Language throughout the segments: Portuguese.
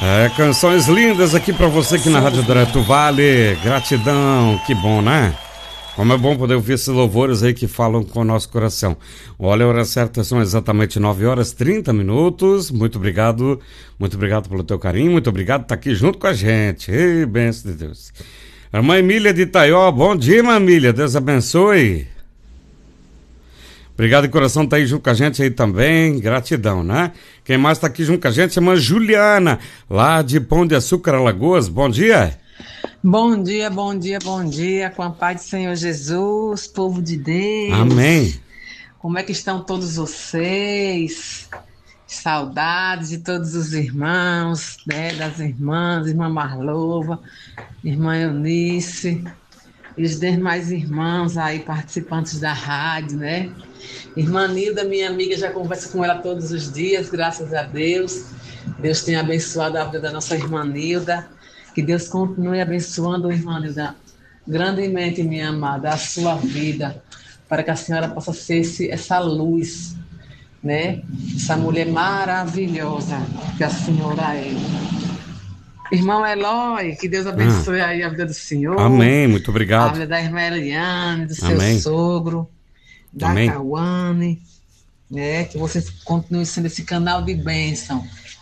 Canções lindas aqui pra você aqui na Rádio Direto Vale. Gratidão, que bom, né? Como é bom poder ouvir esses louvores aí que falam com o nosso coração. Olha, a hora certa são exatamente 9h30. Muito obrigado pelo teu carinho, muito obrigado por estar aqui junto com a gente. Ei, bênção de Deus. A irmã Emília de Itaió, bom dia, irmã Emília, Deus abençoe. Obrigado de coração, tá aí junto com a gente aí também, gratidão, né? Quem mais tá aqui junto com a gente é a irmã Juliana, lá de Pão de Açúcar, Alagoas, bom dia. Bom dia, com a paz do Senhor Jesus, povo de Deus. Amém. Como é que estão todos vocês? Saudades de todos os irmãos, né? Das irmãs, irmã Marlova, irmã Eunice, e os demais irmãos aí participantes da rádio, né? Irmã Nilda, minha amiga, já converso com ela todos os dias, graças a Deus. Deus tem abençoado a vida da nossa irmã Nilda. Que Deus continue abençoando, irmã Nilda, grandemente, minha amada, a sua vida, para que a senhora possa ser essa luz, né? Essa mulher maravilhosa que a senhora é. Irmão Eloy, que Deus abençoe aí a vida do senhor. Amém, muito obrigado. A vida da irmã Eliane, do seu Amém. sogro, da Amém. Cauane, né? Que vocês continuem sendo esse canal de bênção.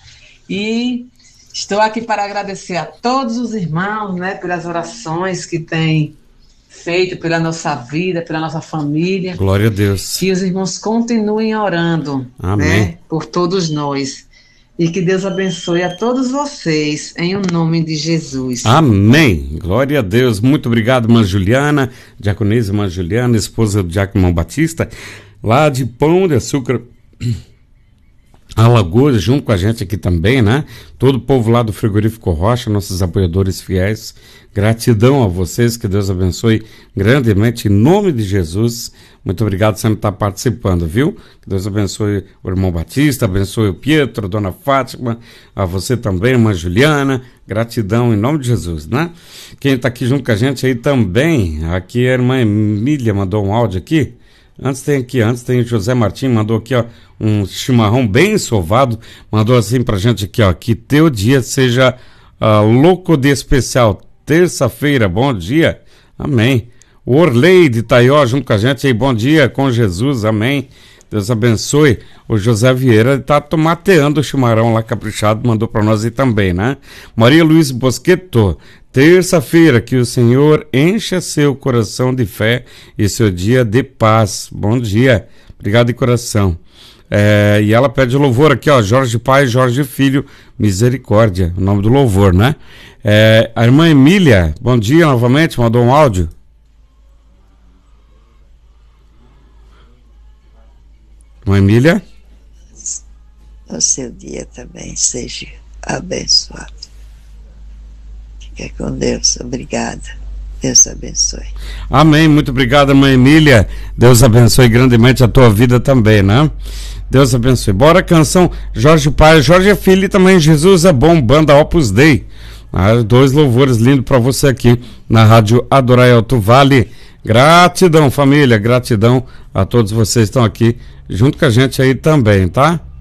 E estou aqui para agradecer a todos os irmãos, né, pelas orações que têm feito pela nossa vida, pela nossa família. Glória a Deus. Que os irmãos continuem orando, Amém. né, por todos nós. E que Deus abençoe a todos vocês, em o nome de Jesus. Amém. Glória a Deus. Muito obrigado, irmã Juliana, diaconisa irmã Juliana, esposa do diácono Batista, lá de Pão de Açúcar, Alagoas, junto com a gente aqui também, né? Todo o povo lá do Frigorífico Rocha, nossos apoiadores fiéis. Gratidão a vocês, que Deus abençoe grandemente, em nome de Jesus. Muito obrigado por sempre estar participando, viu? Que Deus abençoe o irmão Batista, abençoe o Pietro, a dona Fátima, a você também, irmã Juliana. Gratidão em nome de Jesus, né? Quem está aqui junto com a gente aí também, aqui a irmã Emília mandou um áudio aqui. Antes tem José Martim, mandou aqui, ó, um chimarrão bem sovado, mandou assim pra gente aqui, ó, que teu dia seja louco de especial, terça-feira, bom dia, amém. O Orley de Itaió junto com a gente aí, bom dia com Jesus, amém. Deus abençoe. O José Vieira tá tomateando o chimarrão lá caprichado, mandou pra nós aí também, né? Maria Luiz Bosqueto, terça-feira, que o Senhor encha seu coração de fé e seu dia de paz. Bom dia, obrigado de coração. E ela pede louvor aqui, ó, Jorge Pai, Jorge Filho, misericórdia, o nome do louvor, né? A irmã Emília, bom dia novamente, mandou um áudio. Irmã Emília? O seu dia também seja abençoado. Fica com Deus, obrigada. Deus abençoe. Amém, muito obrigado, irmã Emília. Deus abençoe grandemente a tua vida também, né? Deus abençoe. Bora, canção Jorge Pai, Jorge Filho e também Jesus é Bom, banda Opus Dei. Dois louvores lindos para você aqui na Rádio Adorai Alto Vale. Gratidão, família, gratidão a todos vocês que estão aqui junto com a gente aí também, tá?